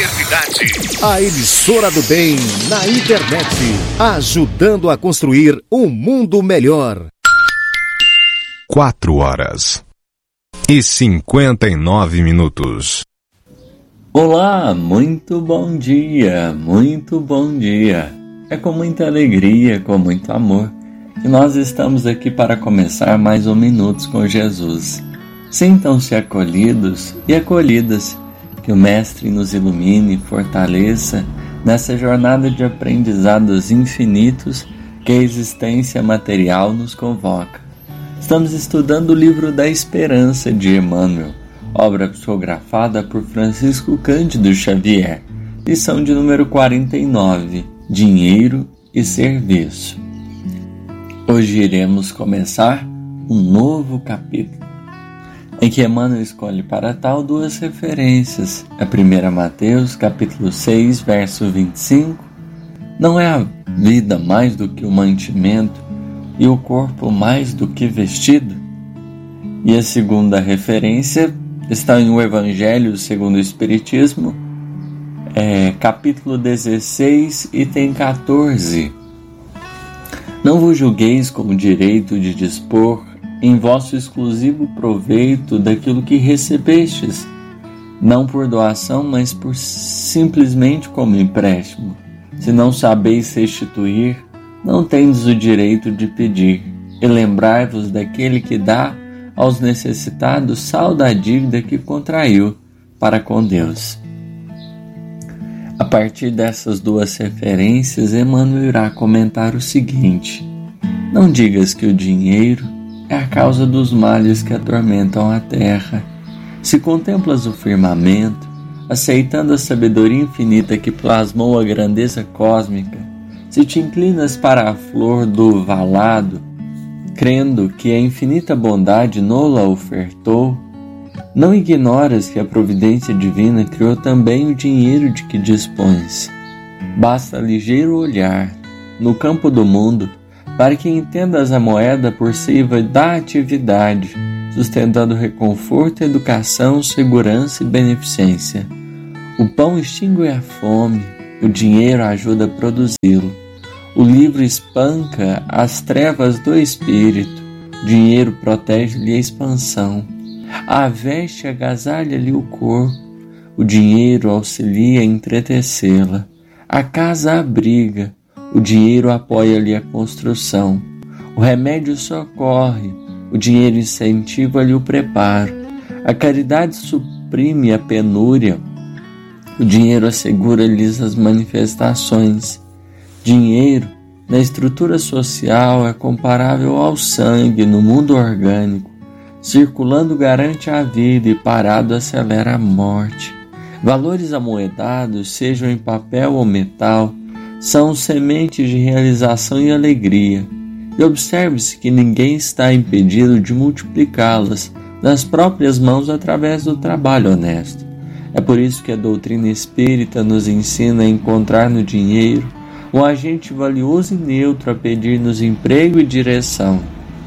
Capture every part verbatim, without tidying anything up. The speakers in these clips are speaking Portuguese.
Universidade. A emissora do bem na internet, ajudando a construir um mundo melhor. Quatro horas e cinquenta e nove minutos. Olá, muito bom dia, muito bom dia. É com muita alegria, com muito amor, que nós estamos aqui para começar mais um Minutos com Jesus. Sintam-se acolhidos e acolhidas, que o Mestre nos ilumine e fortaleça nessa jornada de aprendizados infinitos que a existência material nos convoca. Estamos estudando o livro da Esperança de Emmanuel, obra psicografada por Francisco Cândido Xavier, lição de número quarenta e nove, Dinheiro e Serviço. Hoje iremos começar um novo capítulo, em que Emmanuel escolhe para tal duas referências. A primeira, Mateus, capítulo seis, verso vinte e cinco, não é a vida mais do que o mantimento e o corpo mais do que vestido? E a segunda referência está em o Evangelho segundo o Espiritismo, é, capítulo dezesseis, item quatorze. Não vos julgueis com o direito de dispor em vosso exclusivo proveito daquilo que recebestes, não por doação, mas por simplesmente como empréstimo. Se não sabeis restituir, não tendes o direito de pedir, e lembrai-vos daquele que dá aos necessitados saldo da dívida que contraiu para com Deus. A partir dessas duas referências, Emmanuel irá comentar o seguinte: não digas que o dinheiro é a causa dos males que atormentam a terra. Se contemplas o firmamento, aceitando a sabedoria infinita que plasmou a grandeza cósmica, se te inclinas para a flor do valado, crendo que a infinita bondade nola ofertou, não ignoras que a providência divina criou também o dinheiro de que dispões. Basta ligeiro olhar no campo do mundo para que entendas a moeda por seiva da atividade, sustentando reconforto, educação, segurança e beneficência. O pão extingue a fome, o dinheiro ajuda a produzi-lo. O livro espanca as trevas do espírito, o dinheiro protege-lhe a expansão. A veste agasalha-lhe o corpo, o dinheiro auxilia a entretecê-la. A casa abriga, o dinheiro apoia-lhe a construção. O remédio socorre, o dinheiro incentiva-lhe o preparo. A caridade suprime a penúria, o dinheiro assegura-lhes as manifestações. Dinheiro, na estrutura social, é comparável ao sangue no mundo orgânico. Circulando garante a vida e parado acelera a morte. Valores amoedados, sejam em papel ou metal, são sementes de realização e alegria. E observe-se que ninguém está impedido de multiplicá-las nas próprias mãos através do trabalho honesto. É por isso que a doutrina espírita nos ensina a encontrar no dinheiro um agente valioso e neutro a pedir-nos emprego e direção.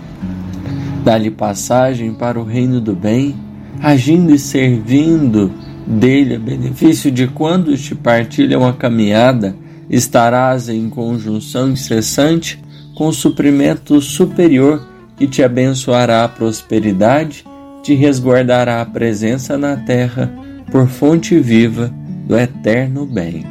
Dá-lhe passagem para o reino do bem, agindo e servindo dele a benefício de quando te partilham a caminhada, estarás em conjunção incessante com o suprimento superior que te abençoará a prosperidade, te resguardará a presença na terra por fonte viva do eterno bem.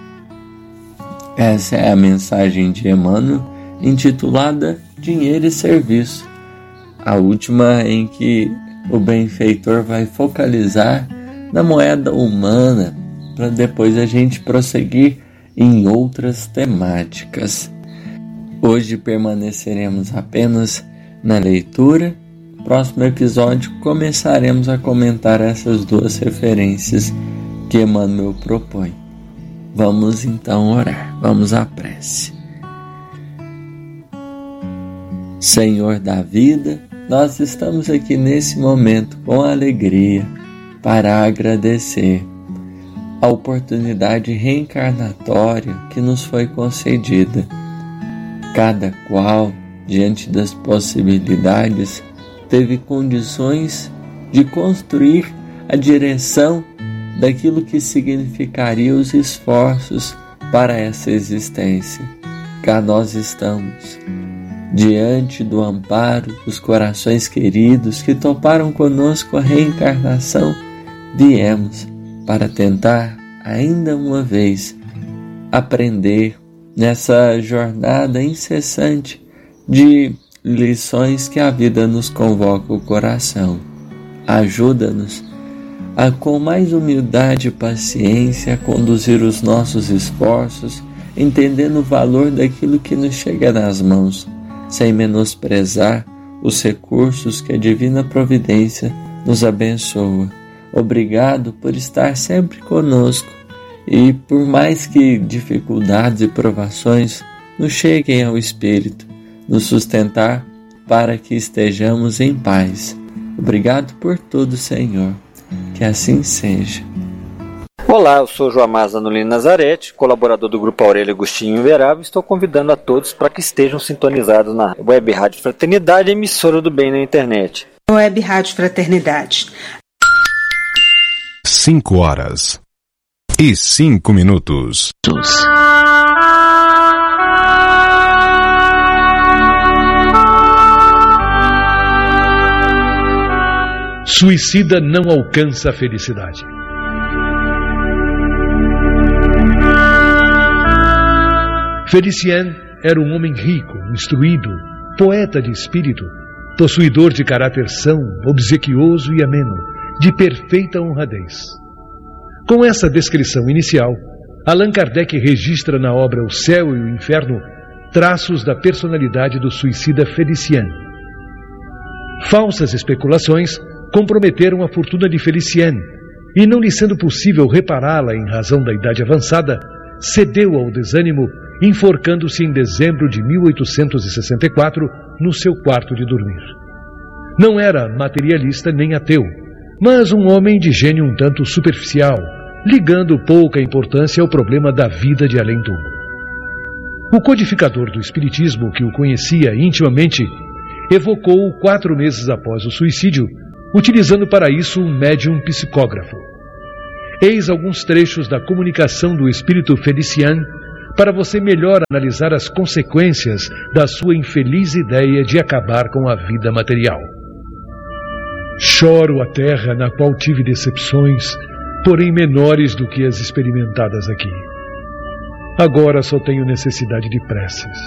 Essa é a mensagem de Emmanuel, intitulada Dinheiro e Serviço, a última em que o benfeitor vai focalizar na moeda humana, para depois a gente prosseguir em outras temáticas. Hoje permaneceremos apenas na leitura. No próximo episódio começaremos a comentar essas duas referências que Emmanuel propõe. Vamos então orar, vamos à prece. Senhor da vida, nós estamos aqui nesse momento com alegria para agradecer a oportunidade reencarnatória que nos foi concedida. Cada qual, diante das possibilidades, teve condições de construir a direção daquilo que significaria os esforços para essa existência. Cá nós estamos, diante do amparo dos corações queridos que toparam conosco a reencarnação, viemos para tentar, ainda uma vez, aprender nessa jornada incessante de lições que a vida nos convoca o coração. Ajuda-nos a, com mais humildade e paciência, conduzir os nossos esforços, entendendo o valor daquilo que nos chega nas mãos, sem menosprezar os recursos que a divina providência nos abençoa. Obrigado por estar sempre conosco e por mais que dificuldades e provações nos cheguem ao espírito, nos sustentar para que estejamos em paz. Obrigado por tudo, Senhor. Que assim seja. Olá, eu sou João Zanolini Nazarete, colaborador do Grupo Aurélio Agostinho Inverável. Estou convidando a todos para que estejam sintonizados na Web Rádio Fraternidade, emissora do bem na internet. Web Rádio Fraternidade. Cinco horas e cinco minutos. Suicida não alcança a felicidade. Felicien era um homem rico, instruído, poeta de espírito, possuidor de caráter são, obsequioso e ameno, de perfeita honradez. Com essa descrição inicial, Allan Kardec registra na obra O Céu e o Inferno traços da personalidade do suicida Felicien. Falsas especulações comprometeram a fortuna de Felicien, e não lhe sendo possível repará-la em razão da idade avançada, cedeu ao desânimo, enforcando-se em dezembro de mil oitocentos e sessenta e quatro no seu quarto de dormir. Não era materialista nem ateu, mas um homem de gênio um tanto superficial, ligando pouca importância ao problema da vida de além-túmulo. O codificador do espiritismo, que o conhecia intimamente, evocou-o quatro meses após o suicídio, utilizando para isso um médium psicógrafo. Eis alguns trechos da comunicação do espírito Felicien para você melhor analisar as consequências da sua infeliz ideia de acabar com a vida material. Choro a terra na qual tive decepções, porém menores do que as experimentadas aqui. Agora só tenho necessidade de preces.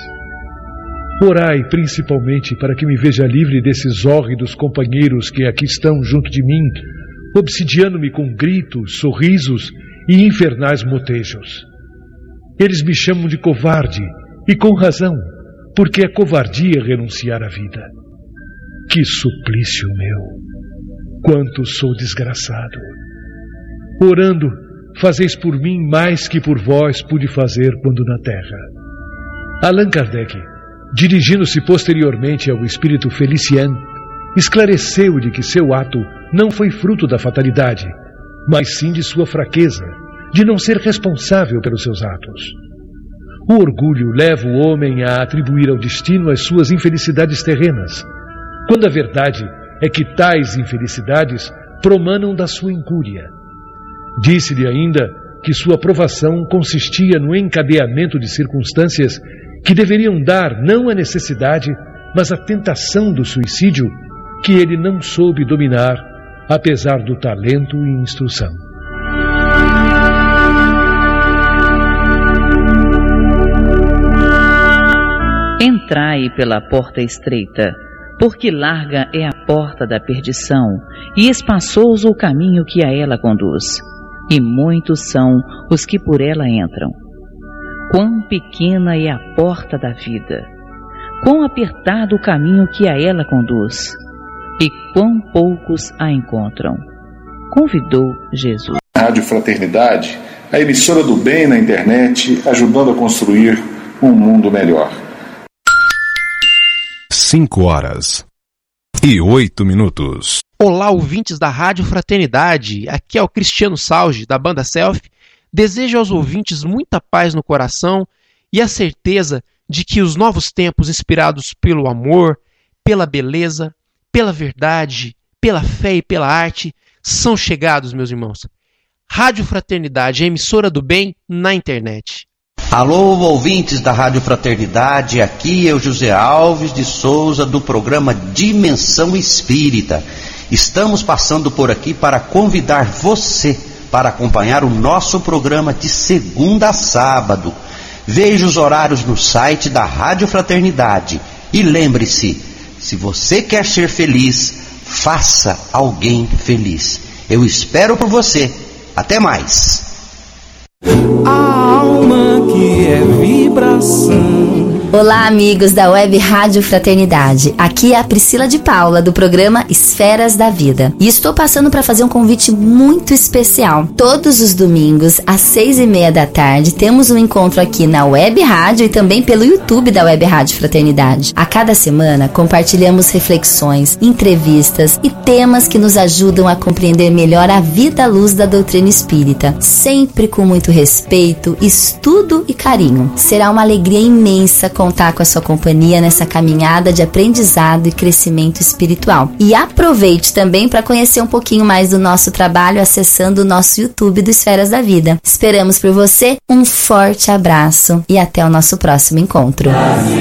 Orai principalmente para que me veja livre desses hórridos companheiros que aqui estão junto de mim, obsidiando-me com gritos, sorrisos e infernais motejos. Eles me chamam de covarde, e com razão, porque é covardia renunciar à vida. Que suplício meu! Quanto sou desgraçado! Orando, fazeis por mim mais que por vós pude fazer quando na terra. Allan Kardec, dirigindo-se posteriormente ao espírito Felicien, esclareceu-lhe que seu ato não foi fruto da fatalidade, mas sim de sua fraqueza, de não ser responsável pelos seus atos. O orgulho leva o homem a atribuir ao destino as suas infelicidades terrenas, quando a verdade é que tais infelicidades promanam da sua incúria. Disse-lhe ainda que sua provação consistia no encadeamento de circunstâncias que deveriam dar não a necessidade, mas a tentação do suicídio, que ele não soube dominar, apesar do talento e instrução. Entrai pela porta estreita, porque larga é a porta da perdição, e espaçoso o caminho que a ela conduz, e muitos são os que por ela entram. Quão pequena é a porta da vida, quão apertado o caminho que a ela conduz, e quão poucos a encontram. Convidou Jesus. Rádio Fraternidade, a emissora do bem na internet, ajudando a construir um mundo melhor. Cinco horas e oito minutos. Olá, ouvintes da Rádio Fraternidade. Aqui é o Cristiano Salge, da banda Self. Desejo aos ouvintes muita paz no coração e a certeza de que os novos tempos inspirados pelo amor, pela beleza, pela verdade, pela fé e pela arte são chegados, meus irmãos. Rádio Fraternidade, a emissora do bem na internet. Alô, ouvintes da Rádio Fraternidade, aqui é o José Alves de Souza do programa Dimensão Espírita. Estamos passando por aqui para convidar você para acompanhar o nosso programa de segunda a sábado. Veja os horários no site da Rádio Fraternidade e lembre-se, se você quer ser feliz, faça alguém feliz. Eu espero por você. Até mais. A alma que é vibração. Olá, amigos da Web Rádio Fraternidade. Aqui é a Priscila de Paula, do programa Esferas da Vida. E estou passando para fazer um convite muito especial. Todos os domingos, às seis e meia da tarde, temos um encontro aqui na Web Rádio e também pelo YouTube da Web Rádio Fraternidade. A cada semana, compartilhamos reflexões, entrevistas e temas que nos ajudam a compreender melhor a vida à luz da doutrina espírita. Sempre com muito respeito, estudo e carinho. Será uma alegria imensa contar com a sua companhia nessa caminhada de aprendizado e crescimento espiritual. E aproveite também para conhecer um pouquinho mais do nosso trabalho acessando o nosso YouTube do Esferas da Vida. Esperamos por você, um forte abraço e até o nosso próximo encontro.